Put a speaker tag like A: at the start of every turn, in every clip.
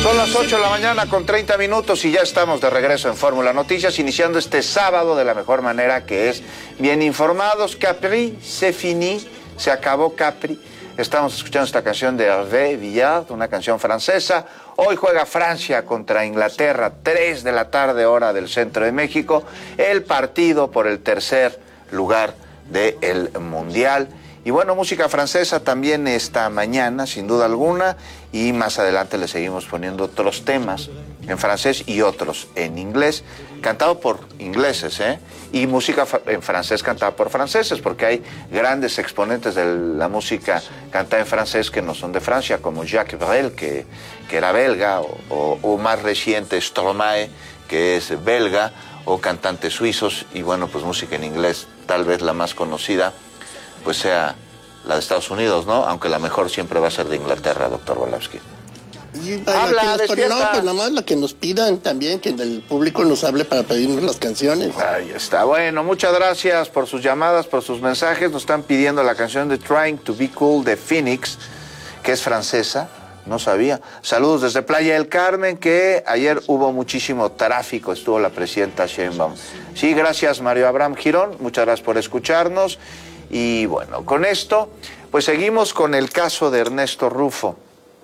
A: Son las 8 de la mañana con 30 minutos y ya estamos de regreso en Fórmula Noticias, iniciando este sábado de la mejor manera, que es bien informados. Capri, c'est fini, se acabó Capri. Estamos escuchando esta canción de Hervé Villard, una canción francesa. Hoy juega Francia contra Inglaterra, 3 de la tarde, hora del centro de México, el partido por el tercer lugar del Mundial. Y bueno, música francesa también esta mañana, sin duda alguna, y más adelante le seguimos poniendo otros temas en francés y otros en inglés, cantado por ingleses, y música en francés cantada por franceses, porque hay grandes exponentes de la música cantada en francés que no son de Francia, como Jacques Brel, que era belga, o más reciente Stromae, que es belga, o cantantes suizos, y bueno, pues música en inglés, tal vez la más conocida pues sea la de Estados Unidos, ¿no? Aunque la mejor siempre va a ser de Inglaterra, doctor Volowski.
B: Habla, despierta. No, pues nada más la que nos pidan también, que el público nos hable para pedirnos las canciones.
A: Ahí está. Bueno, muchas gracias por sus llamadas, por sus mensajes. Nos están pidiendo la canción de Trying to Be Cool de Phoenix, que es francesa. No sabía. Saludos desde Playa del Carmen, que ayer hubo muchísimo tráfico, estuvo la presidenta Sheinbaum. Sí, gracias Mario Abraham Girón, muchas gracias por escucharnos. Y bueno, con esto, pues seguimos con el caso de Ernesto Rufo.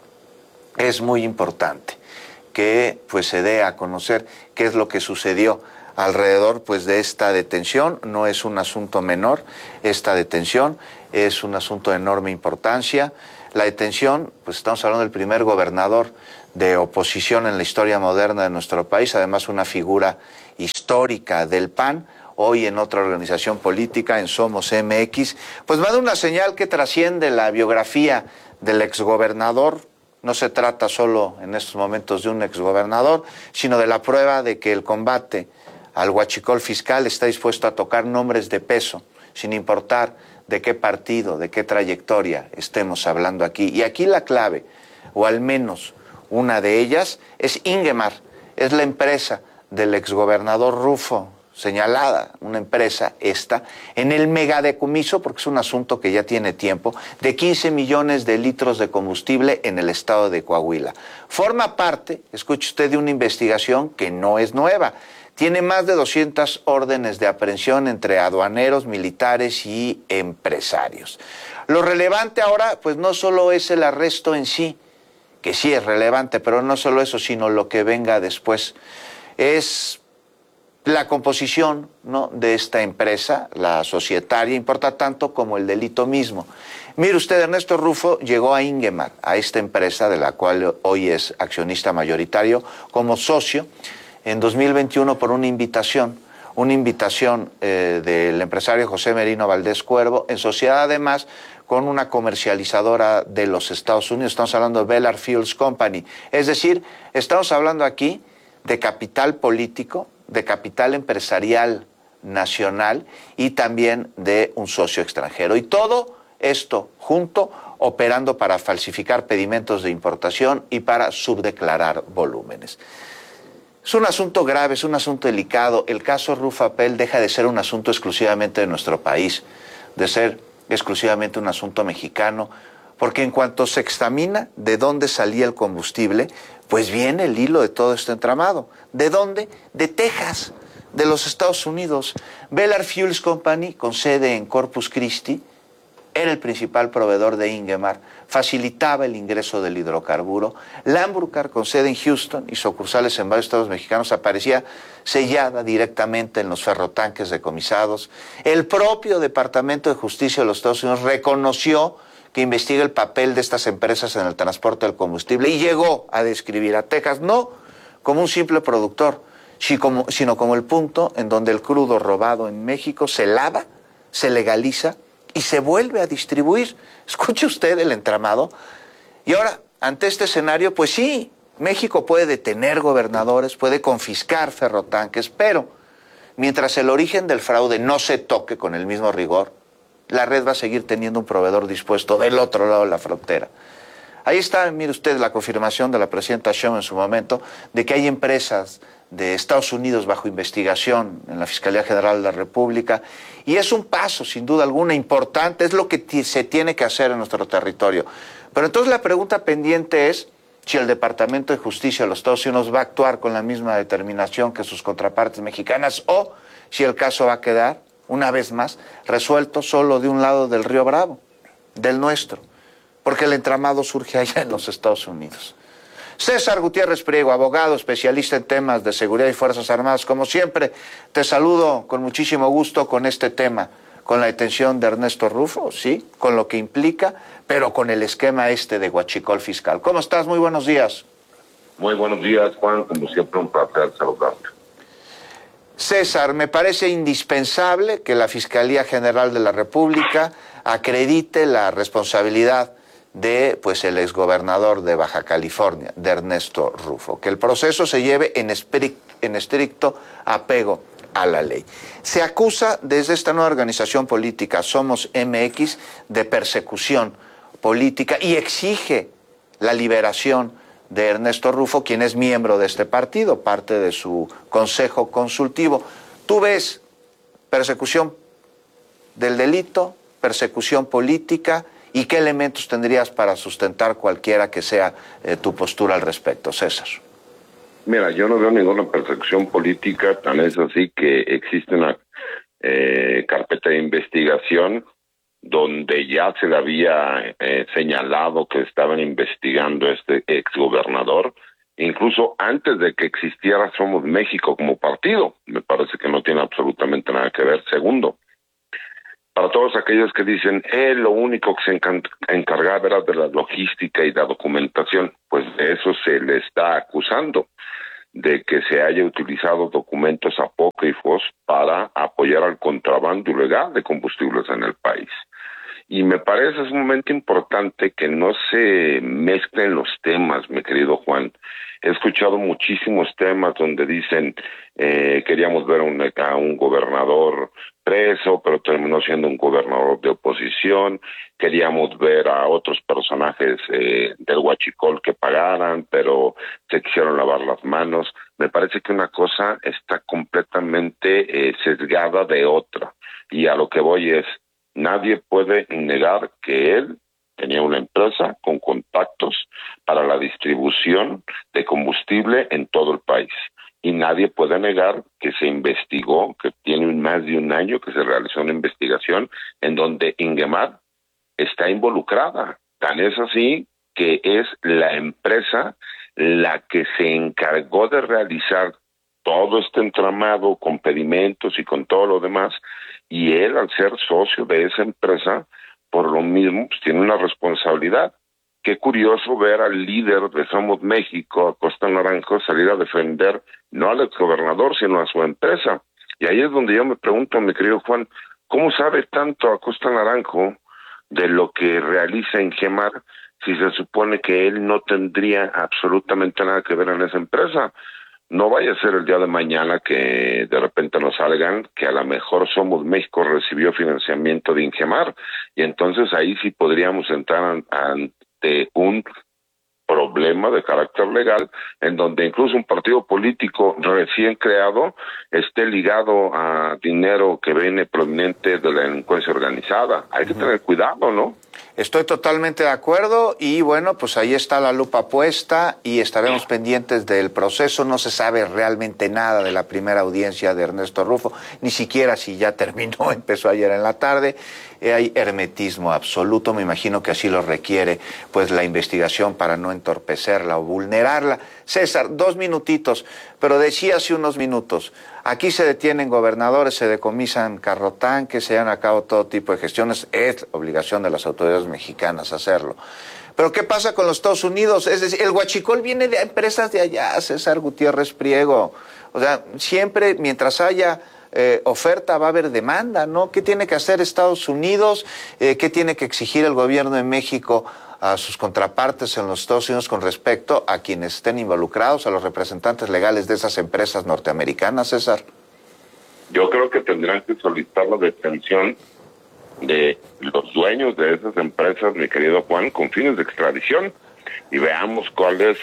A: Es muy importante que pues se dé a conocer qué es lo que sucedió alrededor pues de esta detención. No es un asunto menor esta detención, es un asunto de enorme importancia. La detención, pues estamos hablando del primer gobernador de oposición en la historia moderna de nuestro país, además una figura histórica del PAN, hoy en otra organización política, en Somos MX, pues va a dar una señal que trasciende la biografía del exgobernador. No se trata solo en estos momentos de un exgobernador, sino de la prueba de que el combate al huachicol fiscal está dispuesto a tocar nombres de peso, sin importar de qué partido, de qué trayectoria estemos hablando aquí. Y aquí la clave, o al menos una de ellas, es Ingemar, es la empresa del exgobernador Rufo, señalada, una empresa esta, en el megadecomiso, porque es un asunto que ya tiene tiempo, de 15 millones de litros de combustible en el estado de Coahuila. Forma parte, escuche usted, de una investigación que no es nueva. Tiene más de 200 órdenes de aprehensión entre aduaneros, militares y empresarios. Lo relevante ahora, pues no solo es el arresto en sí, que sí es relevante, pero no solo eso, sino lo que venga después. Es la composición, ¿no?, de esta empresa, la societaria, importa tanto como el delito mismo. Mire usted, Ernesto Rufo llegó a Ingemar, a esta empresa de la cual hoy es accionista mayoritario, como socio en 2021 por una invitación del empresario José Merino Valdés Cuervo, en sociedad además con una comercializadora de los Estados Unidos. Estamos hablando de Bellard Fuels Company. Es decir, estamos hablando aquí de capital político, de capital empresarial nacional y también de un socio extranjero. Y todo esto junto operando para falsificar pedimentos de importación y para subdeclarar volúmenes. Es un asunto grave, es un asunto delicado. El caso Rufapel deja de ser un asunto exclusivamente de nuestro país, de ser exclusivamente un asunto mexicano, porque en cuanto se examina de dónde salía el combustible, pues viene el hilo de todo este entramado. ¿De dónde? De Texas, de los Estados Unidos. Bellard Fuels Company, con sede en Corpus Christi, era el principal proveedor de Ingemar, facilitaba el ingreso del hidrocarburo. Lambruscar, con sede en Houston y sucursales en varios estados mexicanos, aparecía sellada directamente en los ferrotanques decomisados. El propio Departamento de Justicia de los Estados Unidos reconoció que investiga el papel de estas empresas en el transporte del combustible y llegó a describir a Texas no como un simple productor, sino como el punto en donde el crudo robado en México se lava, se legaliza y se vuelve a distribuir. Escuche usted el entramado. Y ahora, ante este escenario, pues sí, México puede detener gobernadores, puede confiscar ferrotanques, pero mientras el origen del fraude no se toque con el mismo rigor, la red va a seguir teniendo un proveedor dispuesto del otro lado de la frontera. Ahí está, mire usted, la confirmación de la presidenta Sheinbaum en su momento de que hay empresas de Estados Unidos bajo investigación en la Fiscalía General de la República, y es un paso, sin duda alguna, importante, es lo que se tiene que hacer en nuestro territorio. Pero entonces la pregunta pendiente es, si el Departamento de Justicia de los Estados Unidos va a actuar con la misma determinación que sus contrapartes mexicanas o si el caso va a quedar, una vez más, resuelto solo de un lado del río Bravo, del nuestro, porque el entramado surge allá en los Estados Unidos. César Gutiérrez Priego, abogado, especialista en temas de seguridad y Fuerzas Armadas. Como siempre, te saludo con muchísimo gusto con este tema, con la detención de Ernesto Rufo, sí, con lo que implica, pero con el esquema de huachicol fiscal. ¿Cómo estás? Muy buenos días.
C: Muy buenos días, Juan. Como siempre, un placer saludarte.
A: César, me parece indispensable que la Fiscalía General de la República acredite la responsabilidad de el exgobernador de Baja California, de Ernesto Rufo, que el proceso se lleve en estricto apego a la ley. Se acusa desde esta nueva organización política, Somos MX, de persecución política y exige la liberación de Ernesto Rufo, quien es miembro de este partido, parte de su consejo consultivo. ¿Tú ves persecución del delito, persecución política? ¿Y qué elementos tendrías para sustentar cualquiera que sea tu postura al respecto, César?
C: Mira, yo no veo ninguna persecución política, tan es así que existe una carpeta de investigación donde ya se le había señalado que estaban investigando a este exgobernador, incluso antes de que existiera Somos México como partido. Me parece que no tiene absolutamente nada que ver. Segundo, para todos aquellos que dicen, lo único que se encargaba era de la logística y la documentación, pues de eso se le está acusando, de que se haya utilizado documentos apócrifos para apoyar al contrabando ilegal de combustibles en el país. Y me parece sumamente importante que no se mezclen los temas, mi querido Juan. He escuchado muchísimos temas donde dicen queríamos ver a un gobernador preso, pero terminó siendo un gobernador de oposición. Queríamos ver a otros personajes del huachicol que pagaran, pero se quisieron lavar las manos. Me parece que una cosa está completamente sesgada de otra. Y a lo que voy es, nadie puede negar que él tenía una empresa con contactos para la distribución de combustible en todo el país. Y nadie puede negar que se investigó, que tiene más de un año que se realizó una investigación en donde Ingemar está involucrada. Tan es así que es la empresa la que se encargó de realizar todo este entramado con pedimentos y con todo lo demás, y él, al ser socio de esa empresa, por lo mismo, pues tiene una responsabilidad. Qué curioso ver al líder de Somos México, Acosta Naranjo, salir a defender no al exgobernador, sino a su empresa. Y ahí es donde yo me pregunto, mi querido Juan, ¿cómo sabe tanto Acosta Naranjo de lo que realiza Ingemar si se supone que él no tendría absolutamente nada que ver en esa empresa? No vaya a ser el día de mañana que de repente nos salgan que a lo mejor Somos México recibió financiamiento de Ingemar, y entonces ahí sí podríamos entrar ante un problema de carácter legal, en donde incluso un partido político recién creado esté ligado a dinero que viene proveniente de la delincuencia organizada. Hay que tener cuidado, ¿no?
A: Estoy totalmente de acuerdo y bueno, pues ahí está la lupa puesta y estaremos pendientes del proceso. No se sabe realmente nada de la primera audiencia de Ernesto Rufo, ni siquiera si ya terminó, empezó ayer en la tarde. Hay hermetismo absoluto, me imagino que así lo requiere pues la investigación para no entorpecerla o vulnerarla. César, 2 minutitos, pero decía hace unos minutos, aquí se detienen gobernadores, se decomisan carrotanques, se llevan a cabo todo tipo de gestiones, es obligación de las autoridades mexicanas hacerlo. Pero ¿qué pasa con los Estados Unidos? Es decir, el huachicol viene de empresas de allá, César Gutiérrez Priego. O sea, siempre mientras haya oferta va a haber demanda, ¿no? ¿Qué tiene que hacer Estados Unidos? ¿Qué tiene que exigir el gobierno de México a sus contrapartes en los Estados Unidos con respecto a quienes estén involucrados, a los representantes legales de esas empresas norteamericanas, César?
C: Yo creo que tendrán que solicitar la detención de los dueños de esas empresas, mi querido Juan, con fines de extradición, y veamos cuál es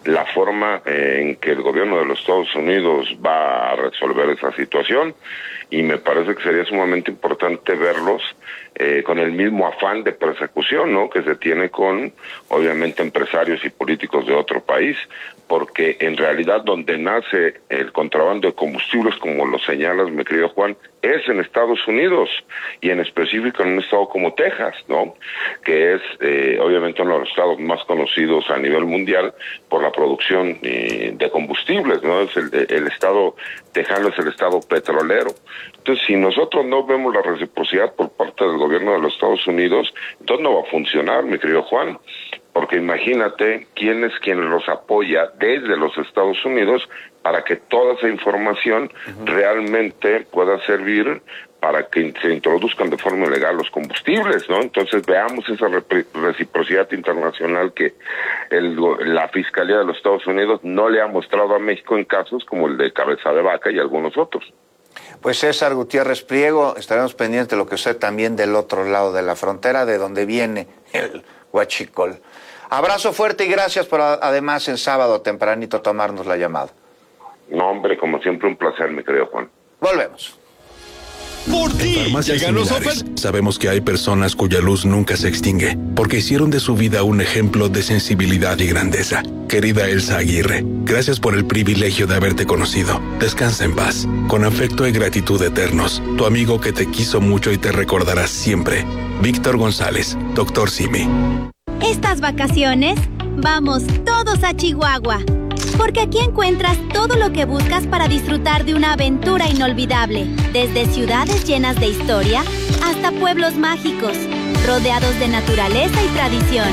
C: la forma en que el gobierno de los Estados Unidos va a resolver esa situación, y me parece que sería sumamente importante verlos con el mismo afán de persecución, ¿no?, que se tiene con, obviamente, empresarios y políticos de otro país, porque en realidad donde nace el contrabando de combustibles, como lo señalas, mi querido Juan, es en Estados Unidos, y en específico en un estado como Texas, ¿no?, que es obviamente uno de los estados más conocidos a nivel mundial por la producción de combustibles, ¿no? Es el estado tejano, es el estado petrolero. Entonces, si nosotros no vemos la reciprocidad por parte del gobierno de los Estados Unidos, entonces no va a funcionar, mi querido Juan, porque imagínate quién es quien los apoya desde los Estados Unidos para que toda esa información realmente pueda servir para que se introduzcan de forma ilegal los combustibles, ¿no? Entonces veamos esa reciprocidad internacional que la Fiscalía de los Estados Unidos no le ha mostrado a México en casos como el de Cabeza de Vaca y algunos otros.
A: Pues César Gutiérrez Priego, estaremos pendientes de lo que sea también del otro lado de la frontera, de donde viene el huachicol. Abrazo fuerte y gracias por además en sábado tempranito tomarnos la llamada.
C: No, hombre, como siempre un placer, mi querido Juan.
A: Volvemos.
D: Por ti llegan los Sabemos que hay personas cuya luz nunca se extingue, porque hicieron de su vida un ejemplo de sensibilidad y grandeza. Querida Elsa Aguirre, gracias por el privilegio de haberte conocido. Descansa en paz. Con afecto y gratitud eternos, tu amigo que te quiso mucho y te recordará siempre. Víctor González, Dr. Simi.
E: Estas vacaciones, vamos todos a Chihuahua, porque aquí encuentras todo lo que buscas para disfrutar de una aventura inolvidable, desde ciudades llenas de historia hasta pueblos mágicos, rodeados de naturaleza y tradición.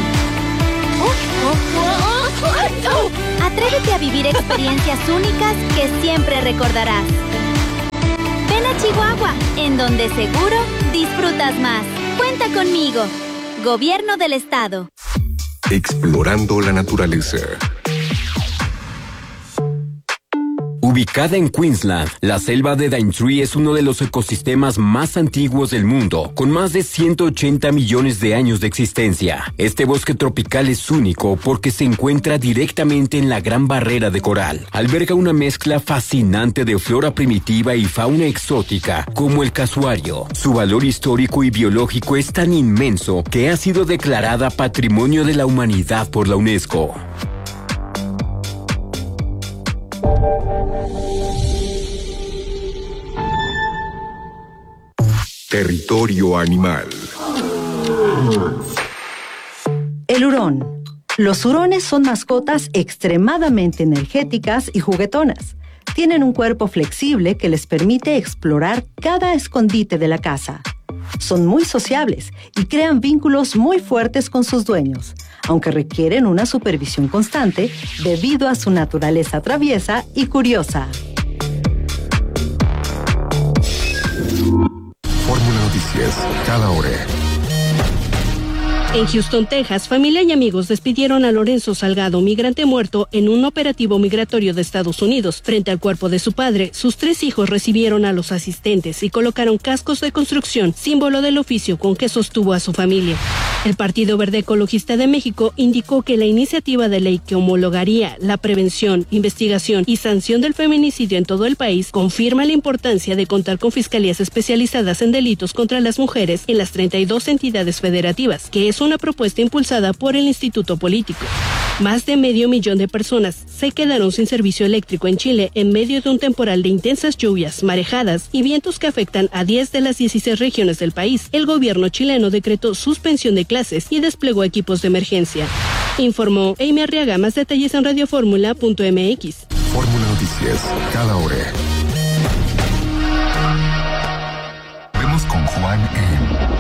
E: Atrévete a vivir experiencias únicas que siempre recordarás. Ven a Chihuahua, en donde seguro disfrutas más. Cuenta conmigo. Gobierno del Estado.
F: Explorando la naturaleza.
G: Ubicada en Queensland, la selva de Daintree es uno de los ecosistemas más antiguos del mundo, con más de 180 millones de años de existencia. Este bosque tropical es único porque se encuentra directamente en la Gran Barrera de Coral. Alberga una mezcla fascinante de flora primitiva y fauna exótica, como el casuario. Su valor histórico y biológico es tan inmenso que ha sido declarada Patrimonio de la Humanidad por la UNESCO.
F: Territorio animal.
H: El hurón. Los hurones son mascotas extremadamente energéticas y juguetonas. Tienen un cuerpo flexible que les permite explorar cada escondite de la casa. Son muy sociables y crean vínculos muy fuertes con sus dueños, aunque requieren una supervisión constante debido a su naturaleza traviesa y curiosa.
F: Fórmula Noticias, cada hora.
I: En Houston, Texas, familia y amigos despidieron a Lorenzo Salgado, migrante muerto en un operativo migratorio de Estados Unidos. Frente al cuerpo de su padre, sus 3 hijos recibieron a los asistentes y colocaron cascos de construcción, símbolo del oficio con que sostuvo a su familia. El Partido Verde Ecologista de México indicó que la iniciativa de ley que homologaría la prevención, investigación y sanción del feminicidio en todo el país confirma la importancia de contar con fiscalías especializadas en delitos contra las mujeres en las 32 entidades federativas, que es una propuesta impulsada por el Instituto Político. Más de 500,000 de personas se quedaron sin servicio eléctrico en Chile en medio de un temporal de intensas lluvias, marejadas y vientos que afectan a 10 de las 16 regiones del país. El gobierno chileno decretó suspensión de clases y desplegó equipos de emergencia. Informó Amy Arriaga. Más detalles en radioformula.mx.
F: Fórmula Noticias, cada hora. Vemos con Juan en